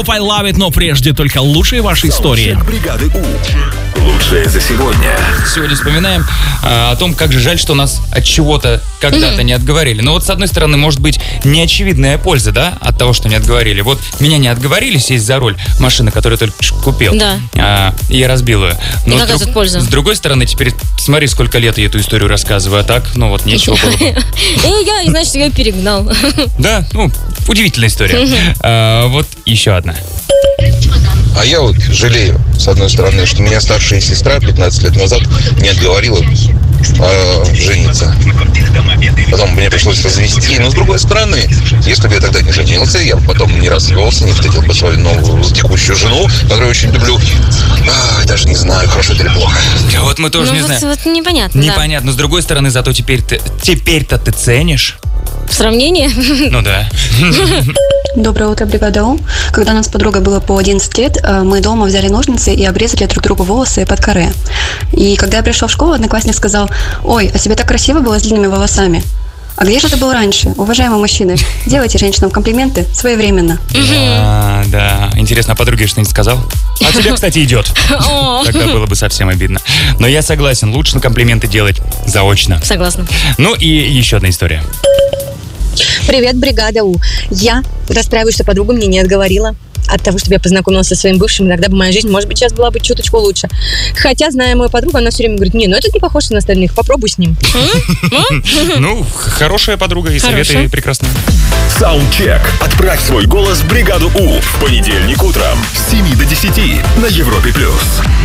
I love it, но прежде только лучшие ваши истории. Бригады У. Лучшее за сегодня. Сегодня вспоминаем о том, как же жаль, что нас от чего-то когда-то не отговорили. Но вот с одной стороны, может быть, неочевидная польза, да, от того, что не отговорили. Вот меня не отговорили сесть за руль машины, которую я только купил. Да. И я разбил ее. Но И какая тут польза? С другой стороны, теперь смотри, сколько лет я эту историю рассказываю. А так, ну вот, нечего было бы. И значит, я перегнал. Да, удивительная история. Вот еще одна. А я вот жалею, с одной стороны, что меня старшая сестра 15 лет назад не отговорила жениться. Потом мне пришлось развести. Но с другой стороны, если бы я тогда не женился, я бы потом не развелся, не встретил бы свою новую текущую жену, которую очень люблю. Даже не знаю, хорошо это или плохо. Вот мы тоже не знаем. Вот непонятно. Непонятно. Но с другой стороны, зато теперь-то ты ценишь. В сравнении? Ну да. Доброе утро, бригада У. Когда у нас с подругой было по 11 лет, мы дома взяли ножницы и обрезали друг другу волосы под каре. И когда я пришел в школу, одноклассник сказал: «Ой, а тебе так красиво было с длинными волосами». А где же это был раньше? Уважаемые мужчины, делайте женщинам комплименты своевременно. Да. Интересно, а подруге что-нибудь сказал? А тебе, кстати, идет. Тогда было бы совсем обидно. Но я согласен, лучше комплименты делать заочно. Согласна. Ну и еще одна история. Привет, бригада У. Я расстраиваюсь, что подруга мне не отговорила от того, чтобы я познакомилась со своим бывшим. Иногда бы моя жизнь, может быть, сейчас была бы чуточку лучше. Хотя, зная мою подругу, она все время говорит: не, этот не похож на остальных, попробуй с ним. Хорошая подруга и советы прекрасные. Саундчек. Отправь свой голос в бригаду У в понедельник утром с 7 до 10 на Европе+.